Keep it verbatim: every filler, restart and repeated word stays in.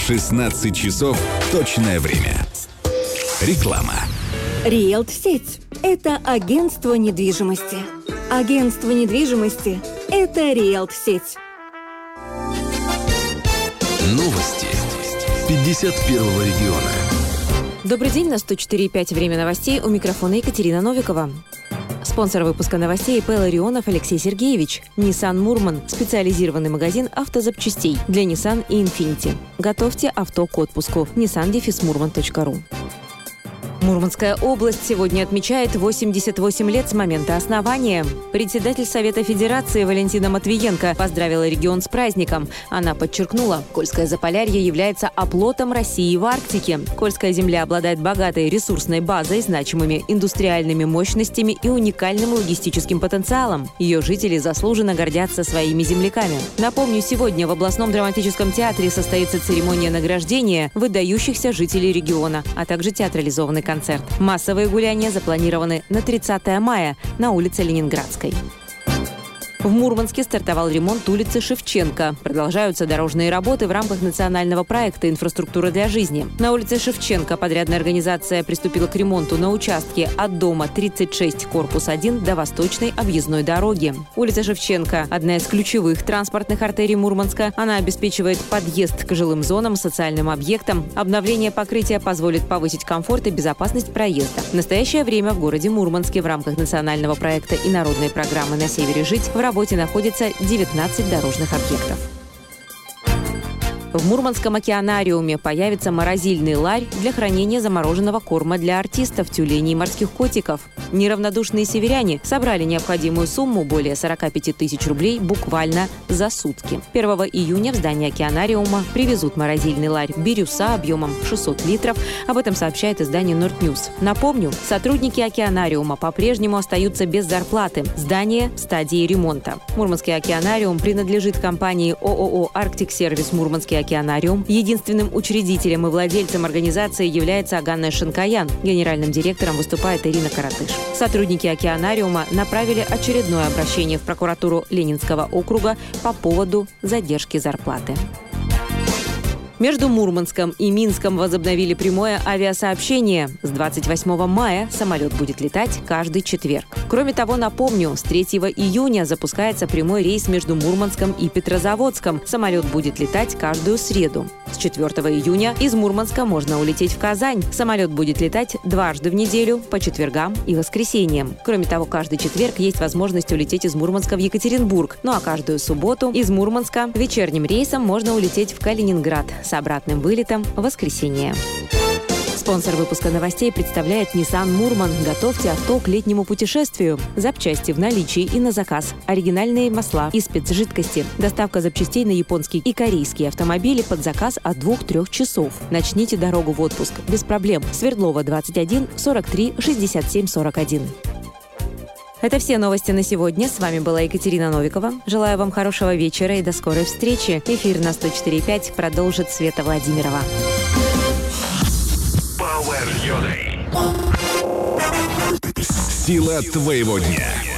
шестнадцать часов точное время. Реклама. Риэлт-сеть – это агентство недвижимости. Агентство недвижимости – это Риэлт-сеть. Новости пятьдесят первого региона. Добрый день, на сто четыре и пять время новостей. У микрофона Екатерина Новикова. Спонсор выпуска новостей ИП Ларионов Алексей Сергеевич. Nissan Мурман – специализированный магазин автозапчастей для Nissan и Infiniti. Готовьте авто к отпуску. nissan дефис мурман точка ру. Мурманская область сегодня отмечает восемьдесят восемь лет с момента основания. Председатель Совета Федерации Валентина Матвиенко поздравила регион с праздником. Она подчеркнула, Кольское Заполярье является оплотом России в Арктике. Кольская земля обладает богатой ресурсной базой, значимыми индустриальными мощностями и уникальным логистическим потенциалом. Ее жители заслуженно гордятся своими земляками. Напомню, сегодня в областном драматическом театре состоится церемония награждения выдающихся жителей региона, а также театрализованный концерт. Массовые гуляния запланированы на тридцатое мая на улице Ленинградской. В Мурманске стартовал ремонт улицы Шевченко. Продолжаются дорожные работы в рамках национального проекта «Инфраструктура для жизни». На улице Шевченко подрядная организация приступила к ремонту на участке от дома тридцать шесть, корпус один до Восточной объездной дороги. Улица Шевченко – одна из ключевых транспортных артерий Мурманска. Она обеспечивает подъезд к жилым зонам, социальным объектам. Обновление покрытия позволит повысить комфорт и безопасность проезда. В настоящее время в городе Мурманске в рамках национального проекта и народной программы «На севере жить» в работе находится девятнадцать дорожных объектов. В Мурманском океанариуме появится морозильный ларь для хранения замороженного корма для артистов, тюленей и морских котиков. Неравнодушные северяне собрали необходимую сумму более сорок пять тысяч рублей буквально за сутки. первого июня в здание океанариума привезут морозильный ларь «Бирюса» объемом шестьсот литров. Об этом сообщает издание «Норд-Ньюс». Напомню, сотрудники океанариума по-прежнему остаются без зарплаты. Здание в стадии ремонта. Мурманский океанариум принадлежит компании ООО «Арктик Сервис Мурманский океанариум». Единственным учредителем и владельцем организации является Аганна Шанкаян. Генеральным директором выступает Ирина Каратыш. Сотрудники океанариума направили очередное обращение в прокуратуру Ленинского округа по поводу задержки зарплаты. Между Мурманском и Минском возобновили прямое авиасообщение. С двадцать восьмого мая самолет будет летать каждый четверг. Кроме того, напомню, с третьего июня запускается прямой рейс между Мурманском и Петрозаводском. Самолет будет летать каждую среду. С четвертого июня из Мурманска можно улететь в Казань. Самолет будет летать дважды в неделю, по четвергам и воскресеньям. Кроме того, каждый четверг есть возможность улететь из Мурманска в Екатеринбург. Ну а каждую субботу из Мурманска вечерним рейсом можно улететь в Калининград с обратным вылетом в воскресенье. Спонсор выпуска новостей представляет Nissan Мурман. Готовьте авто к летнему путешествию. Запчасти в наличии и на заказ. Оригинальные масла и спецжидкости. Доставка запчастей на японские и корейские автомобили под заказ от двух-трех часов. Начните дорогу в отпуск без проблем. Свердлова, двадцать один, сорок три, шестьдесят семь, сорок один. Это все новости на сегодня. С вами была Екатерина Новикова. Желаю вам хорошего вечера и до скорой встречи. Эфир на сто четыре и пять продолжит Света Владимирова. Сила твоего дня.